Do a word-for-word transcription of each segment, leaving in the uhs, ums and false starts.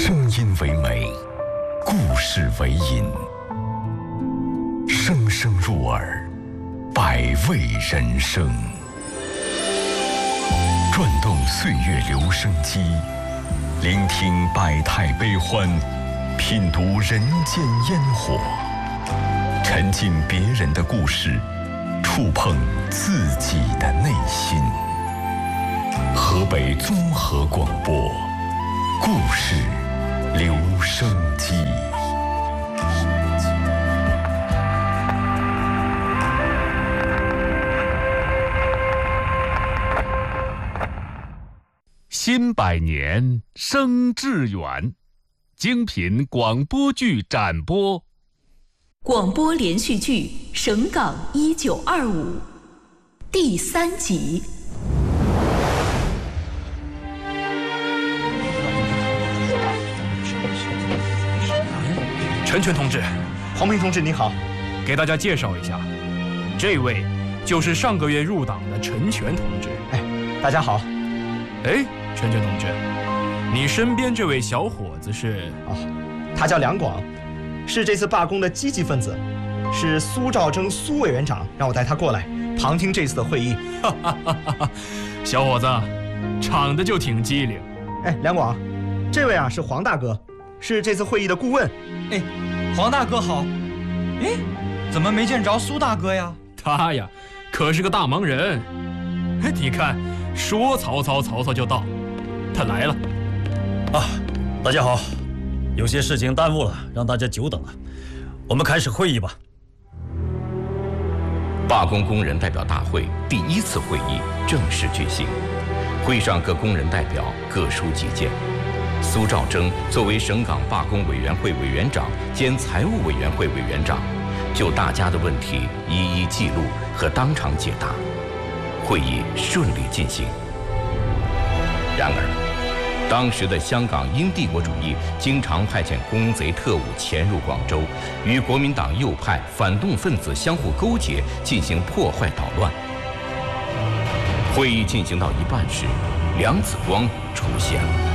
声音为美，故事为引，声声入耳，百味人生。转动岁月留声机，聆听百态悲欢，品读人间烟火，沉浸别人的故事，触碰自己的内心。河北综合广播，故事留声机。 新百年生致远，精品广播剧展播。 广播连续剧《省港一九二五》第三集。 陈全同志， 黄平同志您好， 给大家介绍一下，这位就是上个月入党的陈全同志。 哎，大家好。 哎，陈全同志，你身边这位小伙子是？ 哦，他叫梁广，是这次罢工的积极分子，是苏兆征苏委员长让我带他过来旁听这次的会议。 哈哈哈哈，小伙子，长得就挺机灵。 哎，梁广，这位啊是黄大哥，是这次会议的顾问。 哎，黄大哥好。哎，怎么没见着苏大哥呀？ 他呀，可是个大忙人。哎，你看，说曹操，曹操就到。他来了。 啊，大家好，有些事情耽误了，让大家久等了。我们开始会议吧。 罢工工人代表大会第一次会议正式举行。会上各工人代表各抒己见。苏兆征作为省港罢工委员会委员长兼财务委员会委员长，就大家的问题一一记录和当场解答。会议顺利进行。然而，当时的香港英帝国主义经常派遣公贼特务潜入广州，与国民党右派反动分子相互勾结，进行破坏捣乱。会议进行到一半时，梁子光出现了。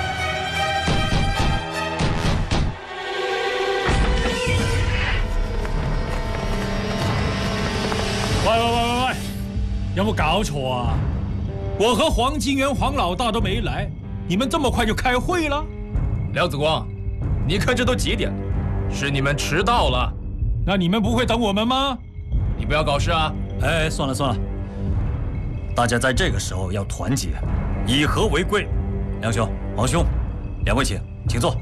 喂喂喂喂喂，有冇搞错啊？我和黄金元黄老大都没来，你们这么快就开会了？ 梁子光，你看这都几点了？是你们迟到了。 那你们不会等我们吗？ 你不要搞事啊！ 哎，算了算了，大家在这个时候要团结，以和为贵。梁兄、黄兄，两位请，请坐。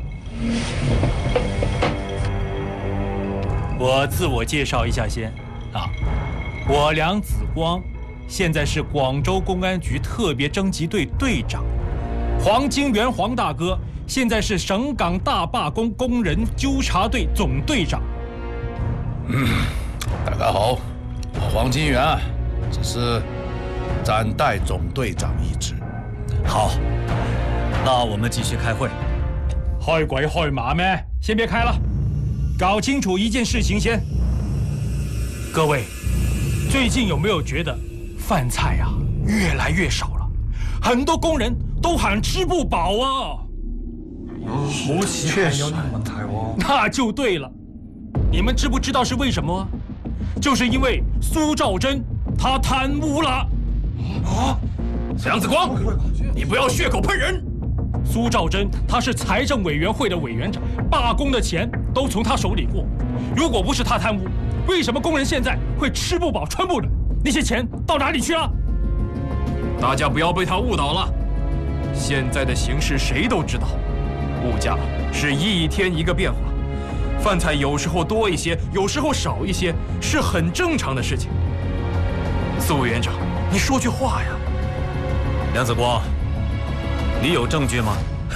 我自我介绍一下先啊。我梁子光，现在是广州公安局特别侦缉队队长。黄金元黄大哥现在是省港大罢工工人纠察队总队长。 嗯，大家好，我黄金元，只是暂代总队长一职。 好，那我们继续开会。 开鬼开马咩？先别开了，搞清楚一件事情先。各位。最近有没有觉得饭菜啊越来越少了？很多工人都喊吃不饱啊。 好似係有呢個問題喎。 那就對了，你們知不知道是為什麼？就是因為蘇兆征他貪污了。 啊！梁子光，你不要血口噴人。 蘇兆征他是財政委員會的委員長，罷工的錢都從他手裡過。如果不是他貪污，為什麼工人現在會吃不飽穿不暖？那些錢到哪裡去了？ 大家不要被他誤導了。現在的形勢誰都知道，物價是一天一個變化，飯菜有時候多一些，有時候少一些，是很正常的事情。蘇委員長，你說句話呀。 梁子光，你有證據嗎？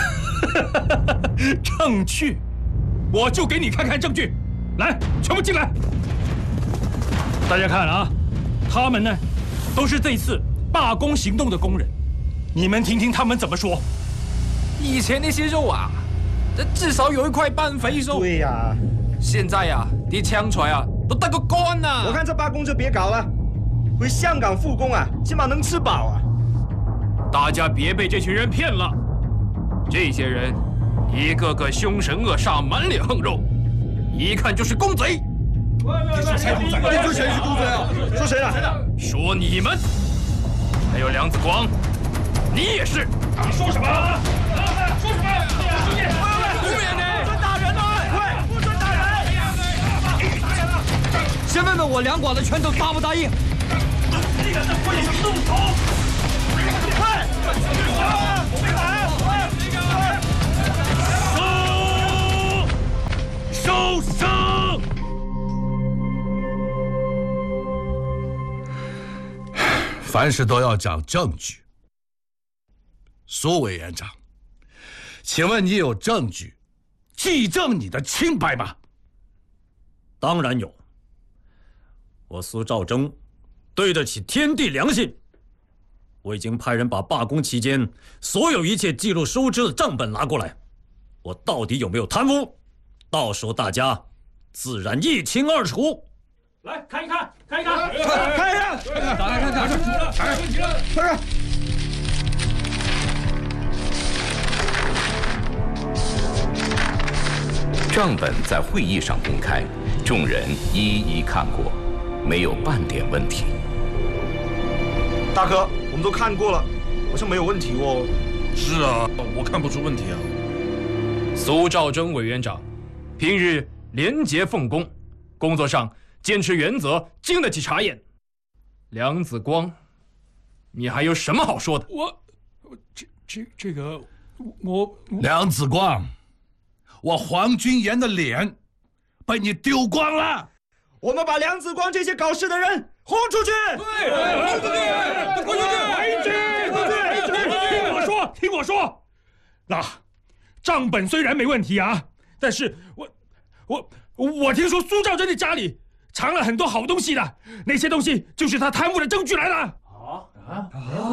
證據？我就給你看看證據。來，全部進來。大家看啊，他們呢，都是這次罷工行動的工人，你們聽聽他們怎麼說。 以前那些肉啊，至少有一塊半肥肉。 對呀、啊， 現在呀、啊，啲青菜啊，都得個乾啊。 我看這罷工就別搞了，回香港復工啊，起碼能吃飽啊。 大家別被這群人騙了，這些人一个个凶神恶煞，满脸横肉，一看就是公贼。 你说谁公贼？你说谁是公贼啊？ 说谁了？ 说你们，还有梁子光，你也是。 你说什么？说什么？兄弟，不免的，不准打人啊！快，不准打人！先问问我两广的拳头答不答应？你敢在会上动手？快！我没打！收！收声！ 凡事都要讲证据。苏委员长，请问你有证据纪证你的清白吗？ 当然有。我苏兆征对得起天地良心。我已经派人把罢工期间所有一切记录收支的账本拿过来，我到底有没有贪污，到时候大家自然一清二楚。 来看一看，看一看，看一看，打开看看，打开，看看。 账本在会议上公开，众人一一看过，没有半点问题。 大哥，我们都看过了，好像没有问题哦。 是啊，我看不出问题啊。 苏兆征委员长，平日廉洁奉公，工作上坚持原则，经得起查验。梁子光，你还有什么好说的？ 我，这这这个，我梁子光，我黄君岩的脸被你丢光了。 我们把梁子光这些搞事的人轰出去！ 对，轰出去！轰出去！回去！回去！听我说，听我说，那账本虽然没问题啊，但是我我我听说苏兆征的家里藏了很多好东西的，那些东西就是他贪污的证据来了。啊啊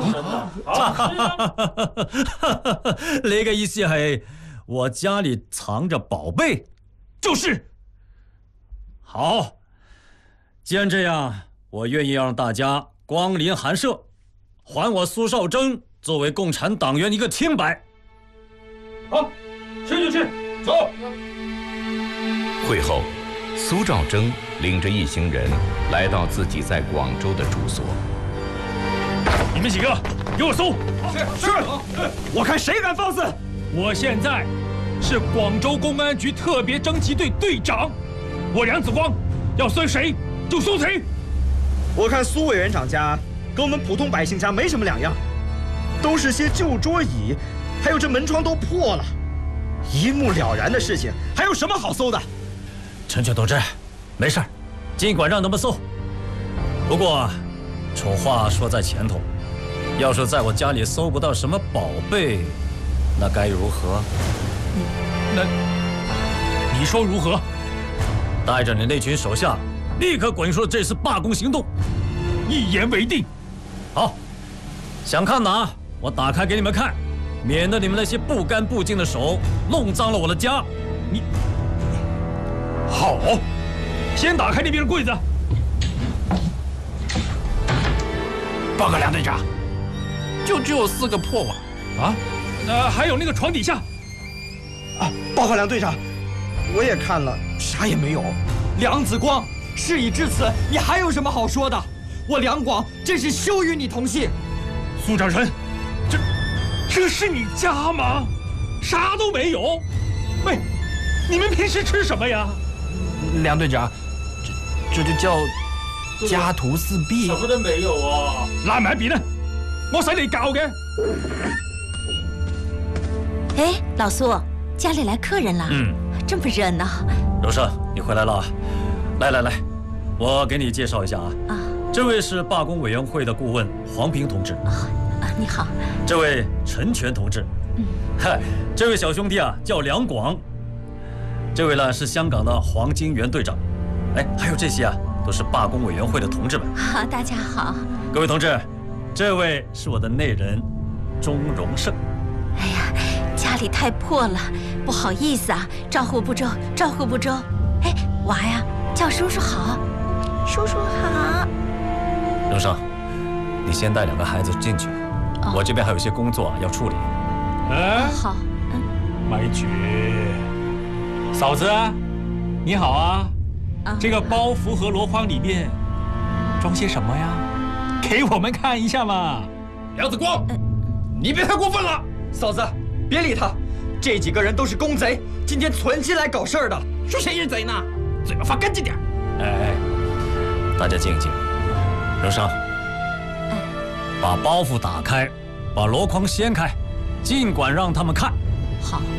啊！你嘅意思係我家裏藏着寶貝？ 就是。 好，既然這樣，我願意讓大家光臨寒舍，還我蘇兆征作為共產黨員一個清白。 好，去就去，走。 會後，蘇兆征領着一行人來到自己在廣州的住所。 你們幾個給我搜！ 是是，我看誰敢放肆！ 我現在是廣州公安局特別偵緝隊隊長，我梁子光要搜誰就搜誰。 我看蘇委員長家跟我們普通百姓家沒什麼兩樣，都是些舊桌椅，還有這門窗都破了，一目了然的事情，還有什麼好搜的？ 陳全同志，沒事，盡管讓他們搜。不過，醜話說在前頭，要是在我家裡搜不到什麼寶貝，那該如何？ 那，你說如何？ 帶着你那群手下，立刻滾出這次罷工行動。 一言為定。 好，想看哪，我打開給你們看，免得你們那些不乾不淨的手弄髒了我的家。你， 好，先打開那邊的櫃子。報告梁隊長， 就只有四個破瓦啊，呃，還有那個床底下。 啊，報告梁隊長，我也看了，啥也沒有。 梁子光，事已至此，你還有什麼好說的？我梁廣真是羞與你同系。 蘇兆臣，這這是你家嗎？啥都沒有。喂，你們平時吃什麼呀？ 梁隊長，這這就叫家徒四壁。 什麼都沒有啊！拉埋一邊啦，我使你教嘅。 哎，老蘇，家裡來客人了。 嗯， 這麼熱鬧。 柔生，你回來了。來來來，我給你介紹一下啊。啊。這位是罷工委員會的顧問黃平同志。 啊啊，你好。 這位陳全同志。嗯。嗨，這位小兄弟啊叫梁廣。這位呢是香港的黃金元隊長。哎，還有這些啊都是罷工委員會的同志們。 好，大家好。 各位同志，這位是我的內人鐘榮勝。 哎呀，家裡太破了，不好意思啊，照顧不周，照顧不周。哎，娃呀，叫叔叔好。叔叔好。 榮勝，你先帶兩個孩子進去，哦、我這邊還有些工作要處理。 哎， 好，嗯。 买爵，嫂子，你好啊！ 啊这个包袱和箩筐里面装些什么呀？给我们看一下嘛！ 梁子光，你别太过分了！ 嫂子，别理他，这几个人都是公贼，今天存心来搞事儿的。 说谁是贼呢？嘴巴放干净点！ 哎哎，大家静静。刘尚，把包袱打开，把箩筐掀开，尽管让他们看。 好。